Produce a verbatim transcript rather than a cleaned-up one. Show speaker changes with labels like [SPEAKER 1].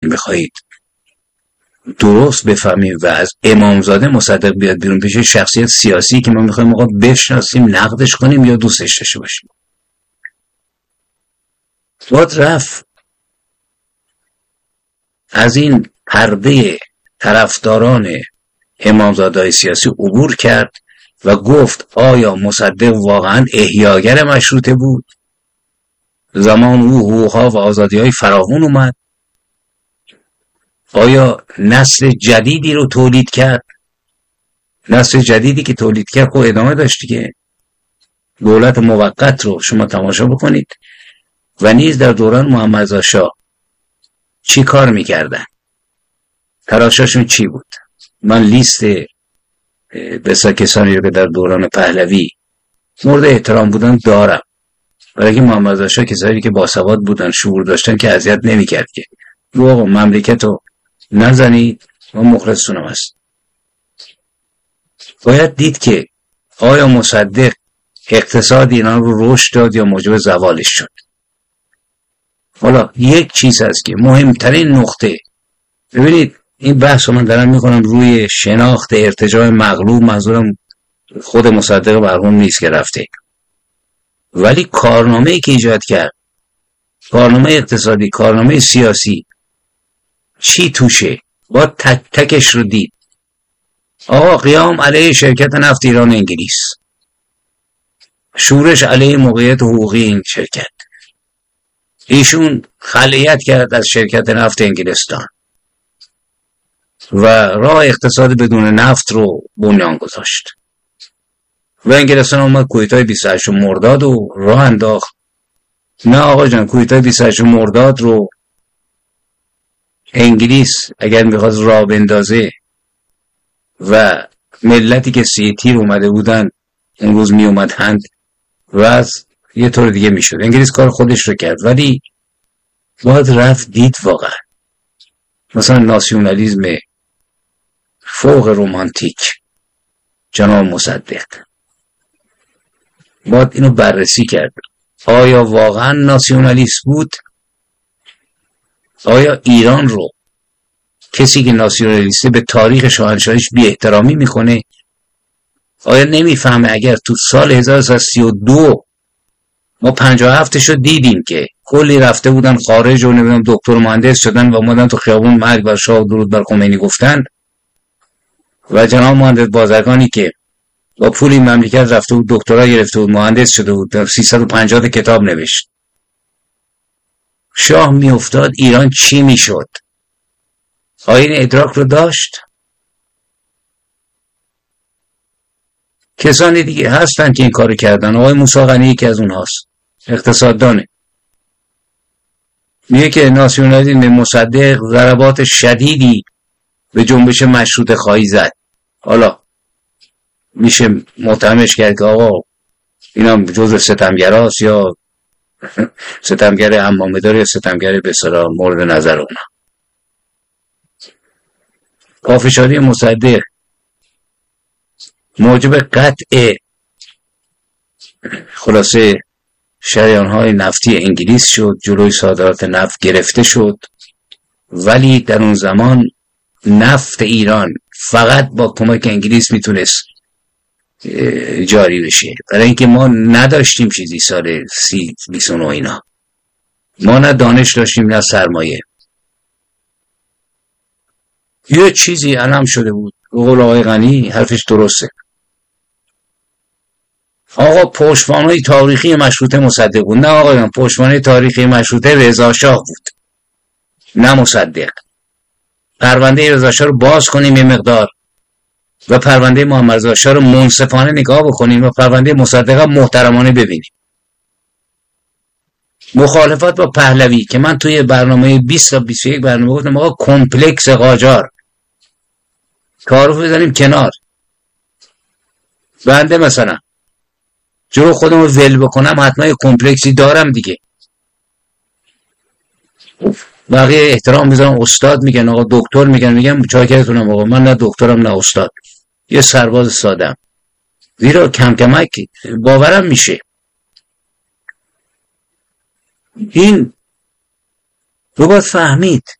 [SPEAKER 1] میخواهید درست بفهمیم و از امامزاده مصدق بیاد بیرون بشه شخصیت سیاسی که ما میخوایم آقا بشناسیم، نقدش کنیم یا دوستش داشته باشیم. باید رفت از این پرده طرفداران امامزاده‌های سیاسی عبور کرد و گفت آیا مصدق واقعا احیاگر مشروطه بود؟ زمان او حقوق‌ها و آزادی‌های فراوان اومد. آیا نسل جدیدی رو تولید کرد؟ نسل جدیدی که تولید کرد خب ادامه داشت دیگه. دولت موقت رو شما تماشا بکنید و نیز در دوران محمدرضا شاه چی کار میکردن، تلاششون چی بود. من لیست بسیار کسانی رو که در دوران پهلوی مورد احترام بودن دارم، برای که محمدرضا شاه کسانی که باسواد بودن، شعور داشتن، که اذیت نمیکرد که رو آقا مملکت رو نزنید، ما مخلصتونم هست. باید دید که آیا مصدق اقتصاد ایران رو رشد داد یا موجب زوالش شد. حالا یک چیز هست که مهمترین نقطه، ببینید این بحث رو من دارم میکنم روی شناخت ارتجاع مغلوب، منظورم خود مصدق مرحوم نیست که رفته، ولی کارنامه‌ای که ایجاد کرد، کارنامه اقتصادی، کارنامه سیاسی، چی توشه، با تک تکش رو دید. آقا قیام علیه شرکت نفت ایران انگلیس، شورش علیه موقعیت حقوقی این شرکت، ایشون خلیت کرد از شرکت نفت انگلستان و راه اقتصاد بدون نفت رو بنیان گذاشت و انگلستان اومد کویتای بیست و هشت مرداد رو راه انداخت. نه آقا جان، کویتای بیست و هشت مرداد رو انگلیس اگر میخواست راه بندازه و ملتی که سی تیر اومده بودن اون روز می اومدند و از یه طور دیگه میشد. انگلیس کار خودش رو کرد، ولی باید رفت دید واقعا مثلا ناسیونالیزم فوق رومانتیک جناب مصدق، باید اینو بررسی کرد. آیا واقعا ناسیونالیست بود؟ آیا ایران رو کسی که ناسیونالیسته به تاریخ شاهنشاهیش بی احترامی میکنه؟ آیا نمیفهمه اگر تو سال هزار و سیصد و سی و دو ما پنجاه و هفتش رو دیدیم که کلی رفته بودن خارج و نمیدونم دکتر و مهندس شدن و اومدن تو خیابون مرگ بر شاه و درود بر خمینی گفتن و جناب مهندس بازرگانی که با پول این مملکت رفته بود دکترا گرفته بود، مهندس شده بود، سیصد و پنجاه کتاب نوشت، شاه می افتاد ایران چی می شد؟ آیا این ادراک رو داشت؟ کسانی دیگه هستن که این کارو کردن. آقای موسی غنی یکی از اونهاست، اقتصاددانه، میگه که ناسیونالیسم مصدق ضربات شدیدی به جنبش مشروطه خواهی زد. حالا میشه متهمش کرد که آقا اینا جزء ستمگراست یا ستمگر عمامه‌دار یا ستمگر به اصطلاح مورد نظر اونا. پافشاری مصدق موجب قطع خلاصه شریان‌های نفتی انگلیس شد، جلوی صادرات نفت گرفته شد، ولی در اون زمان نفت ایران فقط با کمک انگلیس میتونست جاری بشه، برای اینکه ما نداشتیم چیزی سال سی بیست و نه اینا، ما نه دانش داشتیم نه سرمایه. یه چیزی علم شده بود، قول آقای غنی حرفش درسته، آقا پشتوانه تاریخی مشروطه مصدق بود. نه آقایان، پشتوانه تاریخی مشروطه رضا شاه بود، نه مصدق. پرونده رضا شاه رو باز کنیم یه مقدار و پرونده محمدرضا شاه رو منصفانه نگاه بکنیم و پرونده مصدق محترمانه ببینیم. مخالفت با پهلوی که من توی برنامه بیست تا بیست و یک برنامه گفتم آقا کمپلکس قاجار تعارف بزنیم کنار. بنده مثلا جلو خودم رو ول بکنم حتما یه کمپلکسی دارم دیگه. بقیه احترام میذارم، استاد میگن، آقا دکتر میگن، میگم چاکرتونم آقا، من نه دکترم نه استاد، یه سرباز سادم. زیرا کم کمک باورم میشه این رو باید فهمید.